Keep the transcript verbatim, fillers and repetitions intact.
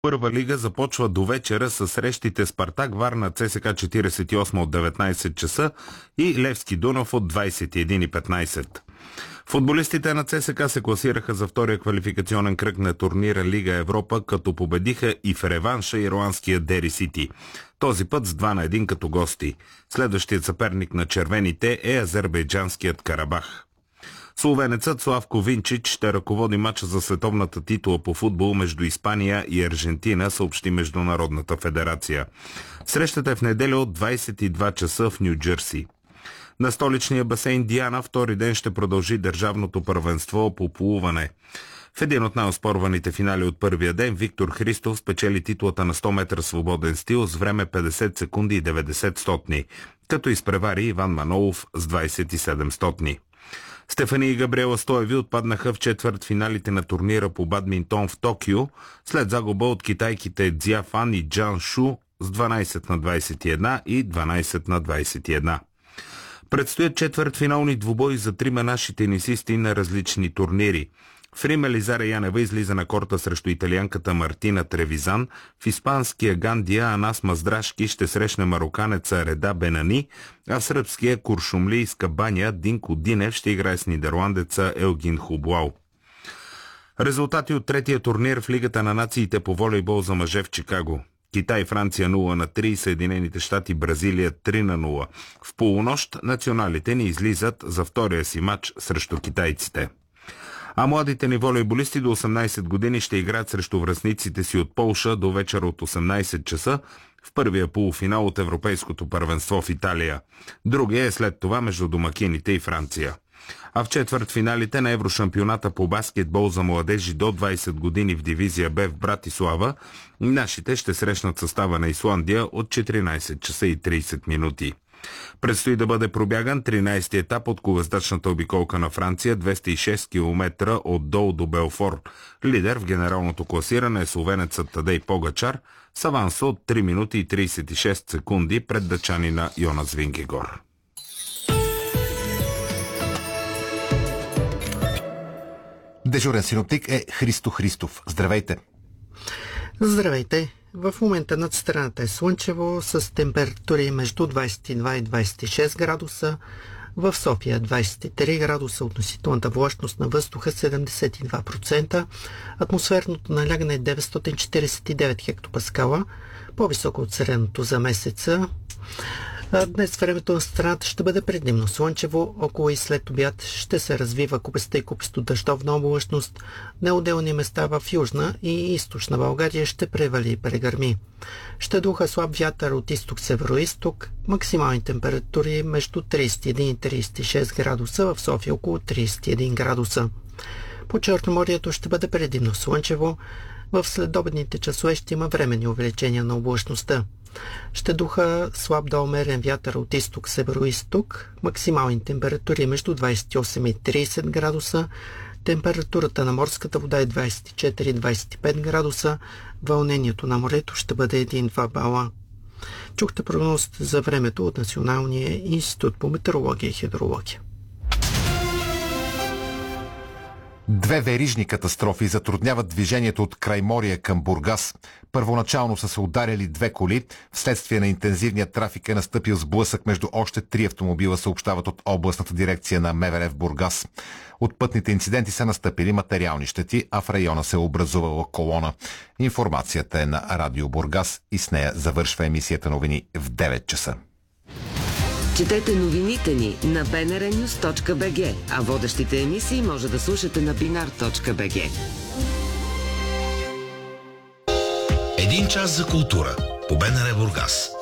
Първа лига започва до вечера с срещите Спартак Варна ЦСКА четиридесет и осем от деветнайсет часа и Левски Дунав от двайсет и един и петнайсет. Футболистите на ЦСКА се класираха за втория квалификационен кръг на турнира Лига Европа, като победиха и в реванша ирландския Дери Сити. Този път с два на един като гости. Следващият съперник на червените е азербайджанският Карабах. Словенецът Славко Винчич ще ръководи мача за световната титула по футбол между Испания и Аржентина, съобщи Международната федерация. Срещата е в неделя от двайсет и два часа в Ню Джерси. На столичния басейн Диана втори ден ще продължи държавното първенство по плуване. В един от най-оспорваните финали от първия ден Виктор Христов спечели титлата на сто метра свободен стил с време петдесет секунди и деветдесет стотни, като изпревари Иван Манолов с двайсет и седем стотни. Стефани и Габриела Стоеви отпаднаха в четвърт финалите на турнира по бадминтон в Токио, след загуба от китайките Цзя Фан и Джан Шу с дванайсет на двайсет и една и дванайсет на двайсет и една. Предстоят четвъртфинални двубои за трима наши тенисисти на различни турнири. В Рим Елизара Янева излиза на корта срещу италианката Мартина Тревизан, в испанския Гандия Анас Маздрашки ще срещне мароканеца Реда Бенани, а в сръбския куршумлийска баня Динко Динев ще играе с нидерландеца Елгин Хублау. Резултати от третия турнир в Лигата на нациите по волейбол за мъже в Чикаго. Китай Франция нула на три, Съединените щати Бразилия три на нула. В полунощ националите ни излизат за втория си матч срещу китайците. А младите ни волейболисти до осемнайсет години ще играят срещу връстниците си от Полша до вечера от осемнайсет часа в първия полуфинал от Европейското първенство в Италия. Другия е след това между домакините и Франция. А в четвъртфиналите на Еврошампионата по баскетбол за младежи до двайсет години в дивизия Б в Братислава, нашите ще срещнат състава на Исландия от четиринайсет часа и трийсет минути. Предстои да бъде пробяган тринайсети етап от колездачната обиколка на Франция, двеста и шест километра от Дол до Белфор. Лидер в генералното класиране е словенецът Тадей Погачар с аванса от три минути и трийсет и шест секунди пред дъчанина Йонас Вингегор. Дежурен синоптик е Христо Христов. Здравейте! Здравейте! В момента над страната е слънчево с температури между двайсет и два и двайсет и шест градуса. В София двайсет и три градуса, относителната влажност на въздуха седемдесет и два процента, атмосферното налягане е деветстотин четирийсет и девет хектопаскала, по-високо от средното за месеца. Днес времето на страната ще бъде предимно слънчево, около и след обяд ще се развива купеста и купесто дъждовна облачност. На отделни места в Южна и Източна България ще превали и прегърми. Ще духа слаб вятър от изток-северо-исток, максимални температури между трийсет и един и трийсет и шест градуса, в София около трийсет и един градуса. По Черноморието ще бъде предимно слънчево, в следобедните часове ще има временни увеличения на облачността. Ще духа слаб до умерен вятър от изток-северо-исток, максимални температури между двайсет и осем и трийсет градуса, температурата на морската вода е двайсет и четири и двайсет и пет градуса, вълнението на морето ще бъде един-два бала. Чухте прогнозата за времето от Националния институт по метеорология и хидрология. Две верижни катастрофи затрудняват движението от Крайморие към Бургас. Първоначално са се ударили две коли. Вследствие на интензивния трафик е настъпил сблъсък между още три автомобила, съобщават от областната дирекция на МВР в Бургас. От пътните инциденти са настъпили материални щети, а в района се е образувала колона. Информацията е на Радио Бургас и с нея завършва емисията новини в девет часа. Четете новините ни на би ен ар нюз точка би джи, а водещите емисии може да слушате на бинар точка би джи. Един час за култура по БНР Бургас.